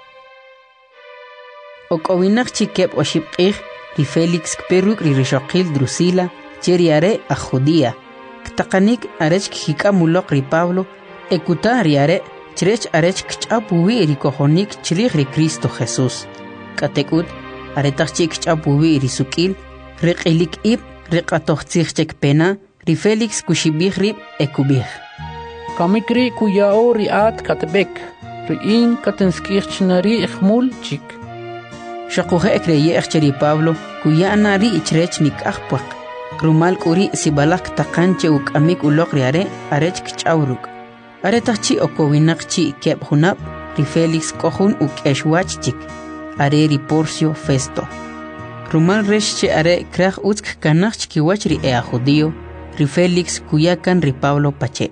Okowinak chikep oshipqij, ri Felix kperuk ri rishokil Drusila, cheriare a Judía. Ktaqanik arech kikamulok ri Pablo, ekuta riare, chirech arech kchapuwi ri kojonik chirij ri Cristo Jesús. Katekut, aretaq chik ch'apuwi risuk'il, riq'ilik ib, riq'atojtzij chek pena, ri Felix kuxibij rib ekubij. Kamikri kuyao ri'at katbek, ri'in katenskij chnari ikhmul chik. Shaquje ekreyej cheri Pablo, kuyana ri ichrech nik'ajpuaq. Rumal k'uri sibalaq taqan che uk'amik uloq riare, arech kch'awruk. Aretaq chi okowinaq chi keb junab, ri Felix kojun uk'exwach chik. Are ri Porcio Festo. Rumal resh che are kraj utzk kanach chkiwach ri judío, ri Felix kuyakan ri Pablo pache.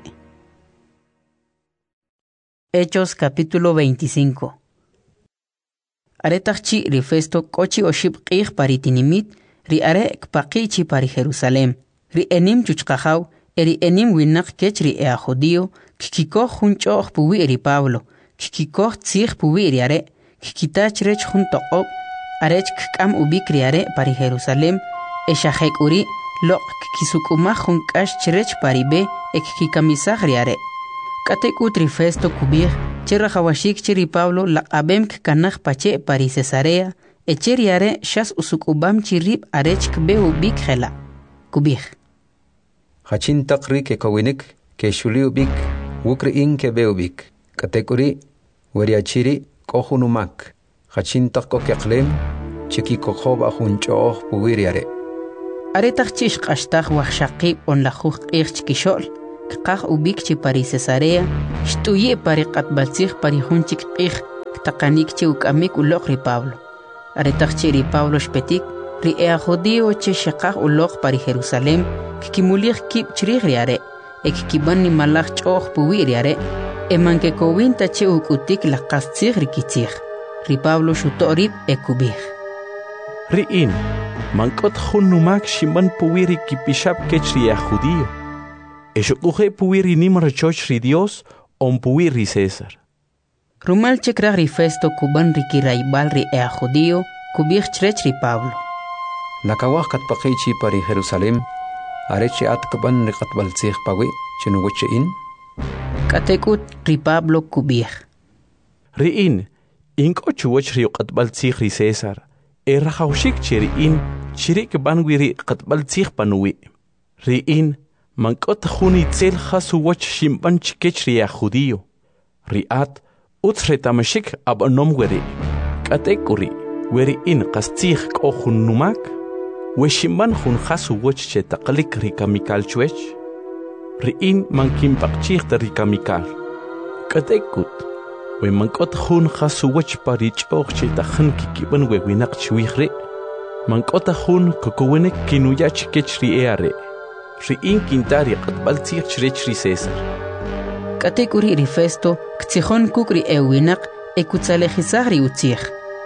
Hechos capítulo 25. Aretach chi ri Festo kochi oshib qij pari tinimit, ri are kpaqi chi pari Jerusalem, ri enim chuchqajaw, eri enim winak kech ri judío, kikikoh junchoj puwi ri Pablo, kikikoh tzij puwi ri are, kikitach rech jun toqob, arech k'am ubik riare pari Jerusalem, eshajek uri, loq kisukumaj jun k'ax chirech pari be, kikamisaj riare. Katekut ri Festo kubij, che rajawashik chiri Pablo laqabem kkanaj pache pari Cesarea, eche riare shas usukubam chirib arech kbe ubik jela. Kubij. Hachin taqri ke kawinik, ke shuli ubik, wukri in ke be ubik. Katekuri, weriachiri, kohunumak, hachin taqko keqlem, chiki kokob ahun chooh puwiriare. Aretaq chish qashtaq waqshaqib on la juq qixchkishol. Kqaq ubik chi pari Cesarea. Shtuye pari qatbalsig pari hunchik qix. Taqanik chi ukamik uloq ri Pablo. Aretaq chi ri Pablo shpetik. Ri ea judío chi shaqaq uloq pari Jerusalem. Kikimulig kib chirih ri are. Kikiban ni malaq choq puwi ri are. Emanke kowinta chi ukutik la qastsig ri kitzig. Ri Pablo shutorib ekubig. Ri'in, mankot numak shimban puwiri kipishap kechria judío. Eshukuhe puwiri nimra choch ri Dios on puwiri César. Rumal chekra ri Festo kuban ri kiraibal ri ea judío kubig chrech ri Pablo. Nakawak katpakichi pari Jerusalem, arechi at kaban ri katbalsig pawi, chinuwache in? Katekut ri Pablo kubig. Ri'in, inko chuwach ri katbalsig ri César. Errajaushik chiri'in chirik banwiri qatbaltsig panuwi. Ri'in mankot juni tzel khasuwach shimban chikech ria judío. Ri'at utsretamashik abanom weri. Katekuri weri'in qastzig k'ojun numak. We shimban jun khasuwach chetaqlik rikamikal chwech. Ri'in mankimpaqchig ta rikamikal. Katekut we mankot jun khasuwach parich ochchi tajan kikiban we winak chwihre mankot jun kokowenek kinuyach kechri eare ri in kintari qatbalti chri César katekuri ri Festo ktsijon kukri ewinak ekutsalejisari utzig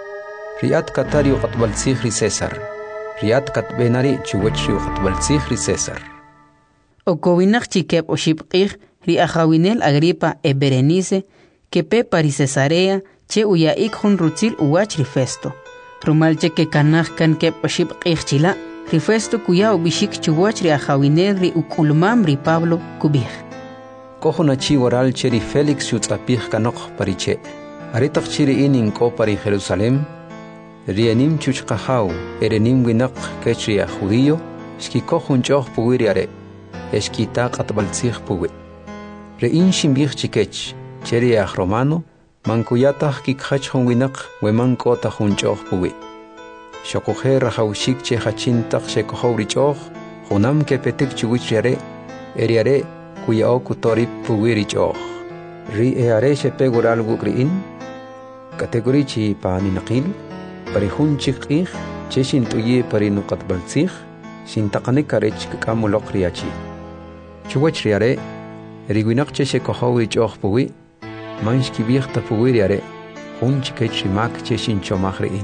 riat katari qatbalti ri César riat katbenari chwechri qatbalti ri César okowinak chikep oshipqig ri ajawinel Agripa e Berenice que pe pari Cesarea che uya ikhun rutil uwach ri Festo. Rumal che que kanaj kan ke pashib qixchila ri Festo kuya ubishik chuwach ri ajawinel ri ukulmam ri Pablo kubig. Kohuna chi waral che ri Felix yutzapig kanok pariche. Aritak chiri inin ko pari Jerusalem. Rianim chuchqahaw erenim winak kechri a judío shki kohun choh puwiri are. Eshkita qatbaltsig puwi. Re in shimbig chikech Cheri a Romano, mankuyatah kikhachon winak, we mankota hunchoh puwi. Shokohe rahaushik che hachintak shekohorichoh, hunam ke petek chuwichare, eriare, kuya okutori puwirichoh. Ri eare shepegural gukriin, kategorichi paninakil, parihunchik ich, cheshin tuye parinukat baltsich, sintakanekarech kamulok riachi. Chuwichriare, Riguinak che kohorichoh puwi, Manshki viechta puwiriare, hunchikech rimak cheshin chomachrein.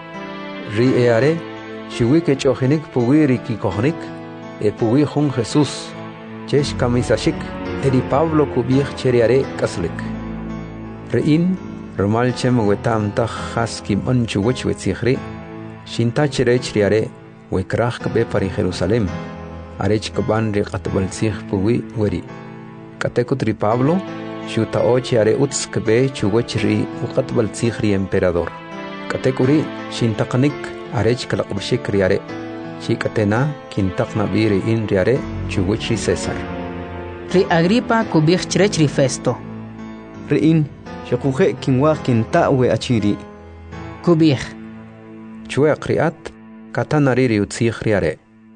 Ri eare, shiwike chohenik puwiri ki kohnik, e puwi hun Jesús, chesh kamisashik, eri Pablo kubiech cheriare kaslik. Rein, romal chem wetam tach haski manchu wech wetsichri, shinta cherech riare, wekrach kabe pari Jerusalem, arech kaban ri qatbalsich puwi weri. Katekut ri Pablo, Shuta ochi are utskbe chuwachri uqatbal tsikhri emperador. Katekuri shintaqnik arech kalaqbshik riare. Shikatena kintaqna biri in riare chuwachri César. Ri Agripa kubig chrech ri Festo. Ri in shaquje kinwa kintawe achiri. Kubig. Chue kriat katanari ri utzikh riare.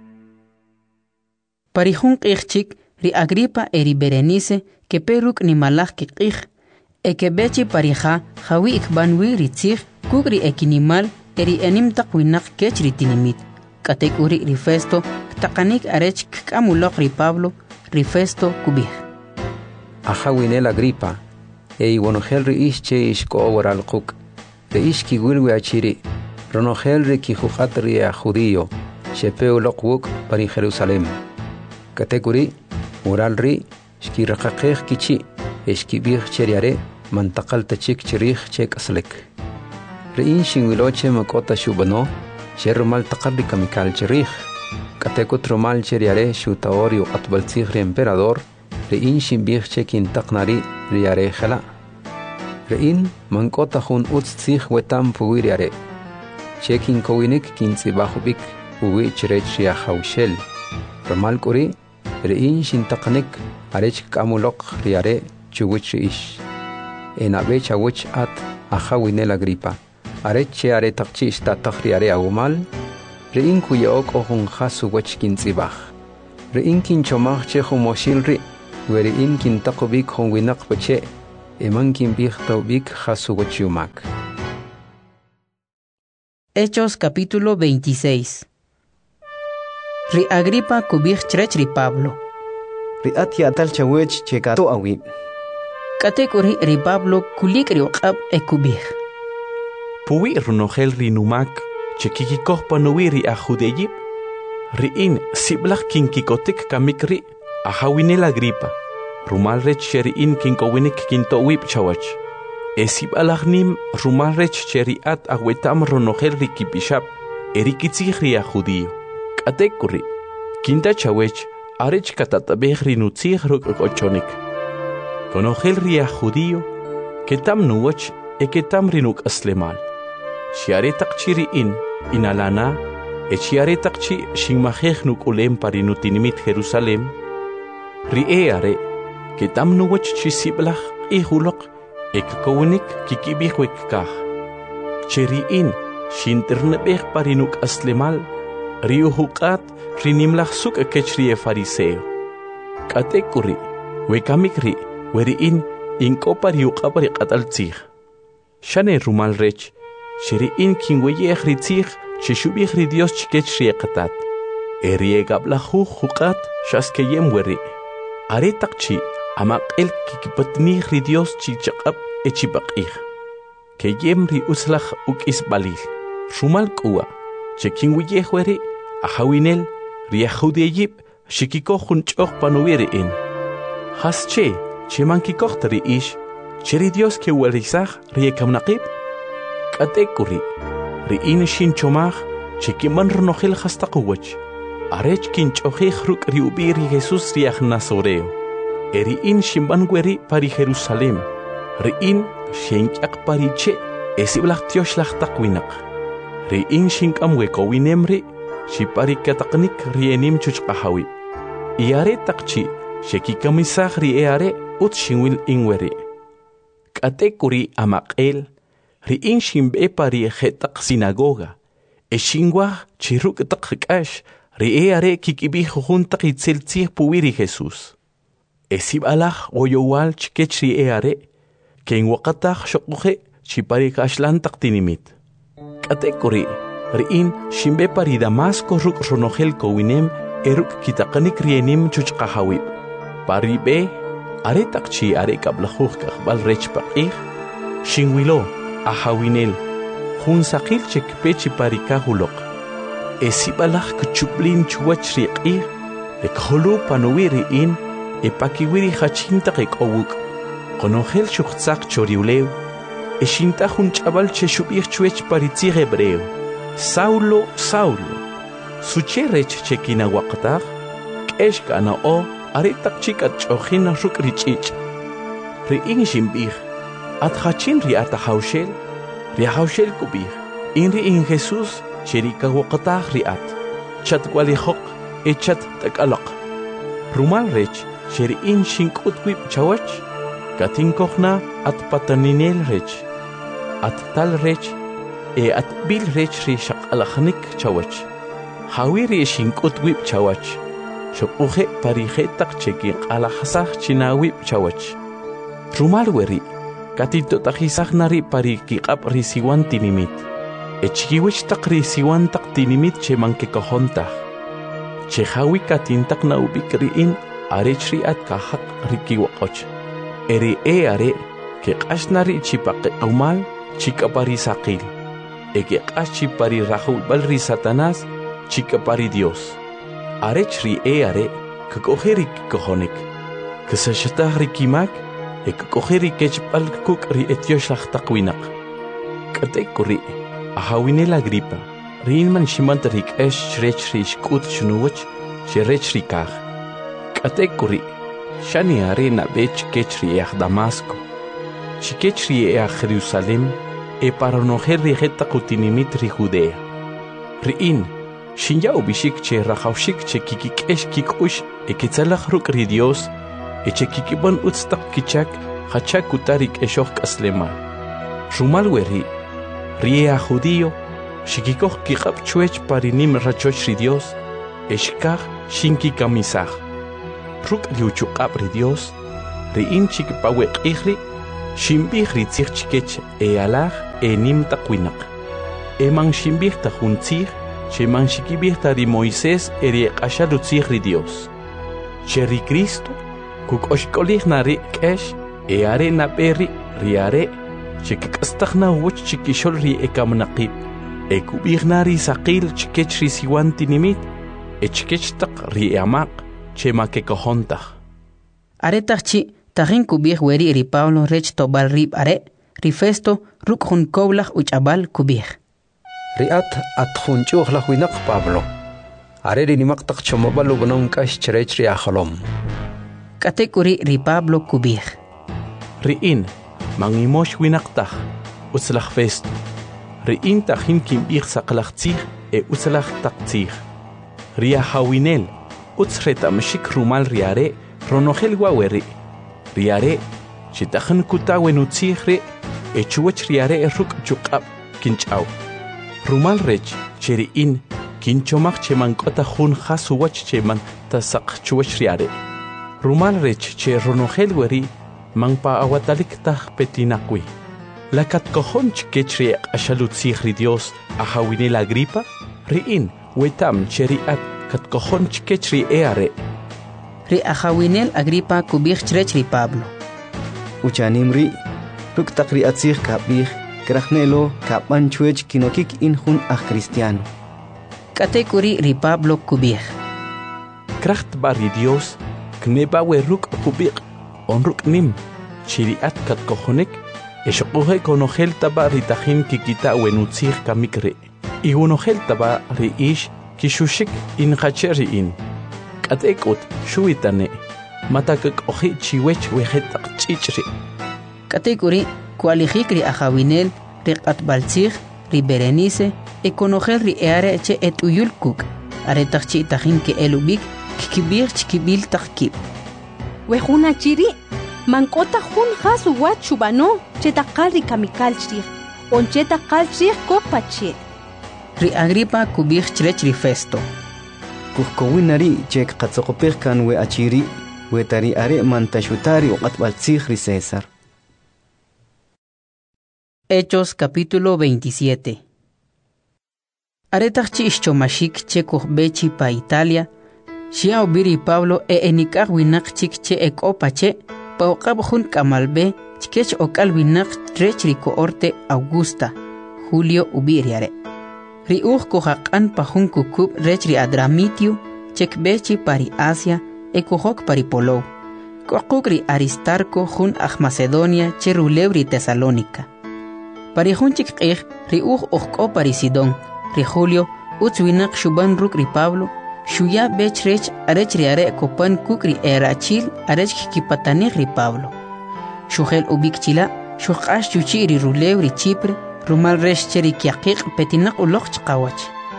Parihun qixchik ri Agripa eri Berenice que peruk ni malach ki qix e que bechi parija jawi ikbanwi ritzig kugri ekinimal eri enim taqwinak kech ritinimit katekuri ri Festo taqanik arech kamulok ri Pablo ri Festo kubig ajawinel Agripa e iwonogel ri ische ishko waral quk ri ishki wilwi achiri ronogel ri ki juqat ri a judío shepeu loqwuk pari Jerusalem katekuri waral ri Shki raqaqeq kichi, eshki bir cheriare, mantaqal tachik cherich chek aslek. Rein shinwiloche makota shubano, sherumal taqarri kamikal cherich. Katekut rumal cheriare shutaori u atbaltzigri emperador, rein shimbir chekin taqnari riare jala. Rein mankota hun utzig wetam puwiriare. Chekin kowinik kintzibahubik puwi cherech ya haushel. Rumal kuri, rein shintaqnik arech kamulok riare chuwich ish. Enabe chawich at ajawinel Agripa. Arech are takchi istatach riare agumal. Riin kuyaok ohun hasu wachkin zibach. Riin kin chomach che humoshil ri. Weriin kin takubik hon winak pache. Eman kin bich taubik hasu wachumak. Hechos capítulo 26. Ri Agripa kubich chrech ri Pablo. Ri atia tal chawech chekato awi. Katekuri ri Pablo kulik ri oqab e kubich. Puwi runogel ri numak chekikikoh panuwi ri ajudeyip. Riin siblach kinkikotik kamikri ahawinel Agripa. Rumalrech cheriin kinkowinik kintowip chawach. Esib'alajnim rumalrech cheriat awetam runogel ri kipishap. Erikitzich ri ajudío. Katekuri kinta chawech arech katatabej ri nutzich rukochonik. Konogel ri ajudío ketam nuwach ketam rinuk aslemal. Chiaretak chiriin inalana chiaretak chi shingmajej nuk ulem parinutinimit Jerusalem. Ri are ketam nuwach chisiblach ihulok ekkowinik kikibihwek kaj. Chiriin shinternebej parinuk aslemal riuhukat rinimlach suk kechrie fariseo. Katekuri wekamikri weriin inkopariuqapari qataltzij. Shane rumalrech sheriin kinweyej ritzij chishubij ri Dios chikechrie qatat. Eriegablajuj huqat shaskeyem weri. Aretakchi amaqel kikipatnij ri Dios chichaqab echibaqij. Keyem ri uslaj ukisbalil. Rumal kuwa chekinweyej weri ahawinel ri ajudeyip shikikoh ch'oq panuwiriin. Hasche chemankikoh tari ish cheri Dios ke werizaj ri ekamnaqib. Katekuri riin shin chomaj chekiman runogel hastaquwach. Arech kinch'ojej ruk' ri ubir Jesús ri Nazoreo. Eriin shimban weri pari Jerusalem. Riin shenk'aq pariche esiblaj tioxlaj taqwinaq. Riin shink'am wekowinemri shipari kataqnik rienim chuchqahawi. Iare taqchi shekikamisaj ri eare ut shinwil inweri. Katekuri amaqel riin shimbe pari jetaq sinagoga. Eshingwaj chiruk taqkash ri eare kikibij juntaq itzeltzij puwiri Jesús. Esib'alaj oyowal chikech ri eare kenwaqataj shoquje chipari kashlan taqtinimit. Katekuri riin shimbe pari Damasco ruk runogel kowinem eruk kitaqanik rienim chuchqahawib. Pari be aretaqchi arekablajuj kaqbal rech paqij shinwilo ahawinel junsaqil chekpechi pari kahuloq. Esib'alaj kuchuplin chuwach riq'ij ekholu panuwi riin epakiwiri jachintaq ek'owuk. Qonogel xuqtzaq choriulew eshintajun ch'abal chexub'ij chwech paritzij hebreo. Saulo, Saulo, sucherech chekinawaqtaj, k'ex k'ana'o aretaq chikat ch'ojin ruk' ri ch'ich'. Ri'in ximb'ij, atjachin ri atajawxel, ri ajawxel kub'ij, in ri'in Jesús cherikawaqtaj ri at, chatwalijoq chat tak'aloq. Rumal rech xeri'in xink'ut wib' chawach, katinkojna at pataninel rech, at tal rech at bil rech ri shaq'alajnik chawach. Hawiri shink'ut wib' chawach. Shopuje parijetaq chekinq'alajasaj chinawib' chawach. Rumal weri katitotajisaj nari pari kiq'ab' ri siwan tinimit. Echkiwichtaq ri siwan taq tinimit chemankekojontaj. Chehawi katintaq naubik ri'in arech ri at kajaq ri kiwaq'och. Eri are keq'ax nari chipaq'umal chikapari saqil. Ekeq'ax chipari rajulb'al ri Satanás chikapari Dios. Arech ri are kek'oje ri kikojonik. Kesaxataj ri kimak ekek'oje ri kechb'al kuk' ri etioxlaj taqwinaq. Katekuri ahawinel Agripa riin man ximant ri k'ex chrech ri xk'ut chnuwach cherech ri kaj. Katekuri xani are nab'ech kech ri eaj Damasco. Chikech ri eaj Jerusalem paronogel ri jetaq utinimit ri Judea. Riin xinyaw bixik che rajawxik che kikik'ex kik'ux kitzalaj ruk' ri Dios che kikib'an utztaq kichak jachak utar ri k'exoj k'aslemal. Rumal weri ri eaj judío Shikikoh kikap chuech parinim rachoch ri Dios, eshkaj shinki kamisaj. Ruk liuchukap ri Dios, ri inchik pawek ihri, shimbih ri tzich chikech alaj nim takwinak. Eman shimbih ta juntzich, sheman shikibih ta ri Moisés eri ashalutzich ri Dios. Cheri Cristo, kuk oshkolih na ri kesh, are na peri ri are, chikikastach na wuch chikishol ri ekamnaqib. Ekubih na ri saqil chikech ri siwan tinimit, chikech tak ri amaq, chema kekohontach. Are tachi, tahin kubih weri ri Pablo rech tobal rib are, ri Festo ruk hun koblach uchabal kubih. Ri at junchuch la huinak Pablo. Are ri nimaktak chomabalu gunong kash cherech ri aholom. Katekuri ri Pablo kubih. Ri in, mangimosh winaktak, uslach Festo. Riin tajin kimbih saqlachtzich uslach taqtzich. Ria hawinel, utsreta mshik rumal riare, ronogel waweri. Riare, chitajan kutawen utzihre, chuwach riare ruk chukab kinchaw. Rumal rech, cheriin, kinchomach chemankota hun hasuwach cheman tasak chuwach riare. Rumal rech, che ronogel weri, mangpa awatalik taj petinakwi. La katkohon chikechri ashalutzich ri Dios ahawinel Agripa, riin, wetam cheriat katkohon chikechri eare. Ri ahawinel Agripa kubih chrech ri Pablo. Uchanim ri, ruk takri atzich kapih, krachnelo kapan chuech kinokik injun cristiano. Katekuri ri Pablo kubih. Kracht bari Dios, knebawe ruk kubih, onruk nim, chiriat katkohonek, Eshokuhe konogel taba ritajin kikita wenutzich kamikre. Igunogel taba ri ish kishushik in hacheri in. Katekut shuitane. Matakak oji chiwech wejetak chichri. Katekuri kualijik ri ahawinel ri atbaltzich ri Berenice ekonogel ri eare che et uyulkuk. Aretak chi tajin ke elubik kikibir chikibil takkib. Wejuna chiri. Mankota jun hasu wachubano chetakal ri kamikalchri on chetakal chri kopache. Ri Agripa kubih chrech ri Festo. Kuhkowinari chek qatzokopih kan we achiri we tari are mantashutari o qatbaltzich ri César. Hechos capítulo 27. Aretach ischomashik che kuhbechi pa Italia, shia obiri Pablo enikah winak chik che ekopache. Pauqab jun kamalbe chikech okal winak trech ri coorte Augusta, Julio ubiriare. Ri kohaqan pa jun kukub rech ri Adramitio, chekbechi pari Asia, ekohok pari Polo. Kokuk ri Aristarco jun Macedonia che rulew ri Tesalónica. Pari jun chikqih ri ohko pari Sidón, ri Julio utz winak shuban ruk ri Pablo, Shuya bechrech arech riare kopan kukri erachil arech kipatanich ri Pablo. Shuhel ubikchila, shukash chuchi ri rulew ri Chipre, rumal resh cheri kiaqiq petinak uloch chqawach.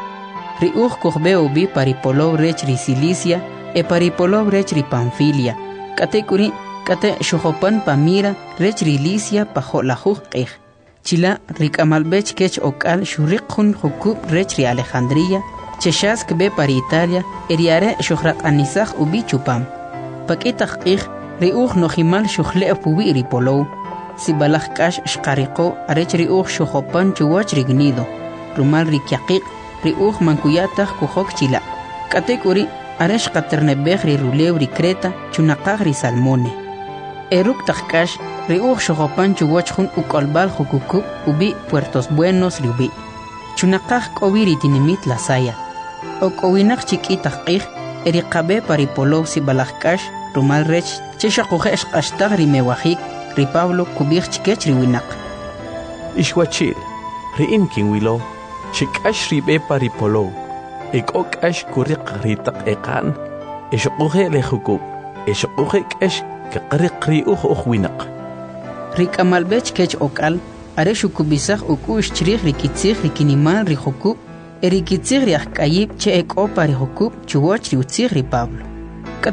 Ri kohbe ubi paripolo rech ri Cilicia, paripolo rech ri Panfilia. Kate kuri, kate shuhopan pamira rech ri Licia pajolajuj qih. Chila ri kamalbech kech okal shurik hun hukub rech ri Alejandría, Cheshask be para Italia, eriare shuhrak anisach ubi chupam. Pakitach ich, riuch nohimal shuhle pubi ripolo. Si balach kash shkariko, arech riuch shuhopan chuwach rignido. Rumal rikiakik, riuch mankuyatach kuhok chila. Katekuri, arech katernebech ri rulew ri Creta, chunakag ri Salmone. Eruk tachkash, riuch shuhopan chuwach hun ukolbal hukukub, ubi Puertos Buenos riubi. Chunakag kobiri tinimit la saya. Okowinak chikitak qih, erikabe paripolo si balakkash, rumal rech, cheshakuhesh ashtag rimewahik, ri Pablo kubih chikech riwinak. Ishwachil, riin kinwilo, chikash ribe paripolo, ikokash kurik ritak ekan, eshakuhe lehukub, eshakuhe kesh kakarik riuh winak. Rikamalbech kech okal, areshukubisach ukush chirih rikitzich rikinimal rihukub, Erikitzig ri akayib che ekopa ri hukub chuwach ri utzig ri Pablo.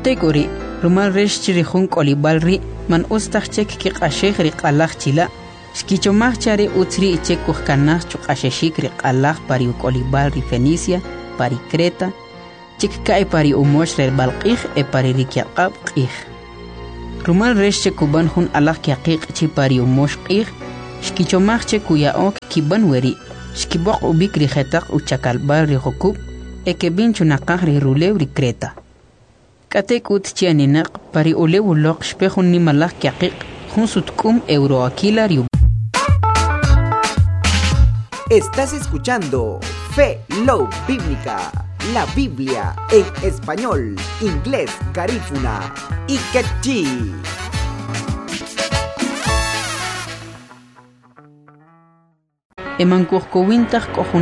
Kategori rumal resh chiri jun kolibal ri man ustach chek ki qasheg ri qalach chila Xkichomachare utsri ichekuj kanaj chuqasheshik riq'alaj pari ukolibal ri Fenicia, pari Creta, chikkai pari umosh re balqij e pari rikyaqab qij. Rumal resh chekuban hun alaj kyaqiq chi pari umosh qij, xkichomachche kuyaok kiban weri, xkiboq ubik ri jetaq uchakalbal ri jokub, e kebin chunaqaj ri rulew ri Creta. Katek ut chianinaq pari ulew uloq xpejun nimalaj kyaqiq, jun sutkum euroaquila ri. Estás escuchando Fe Love Bíblica, la Biblia en español, inglés, garífuna y quechí. Emankuj kowintaj kohun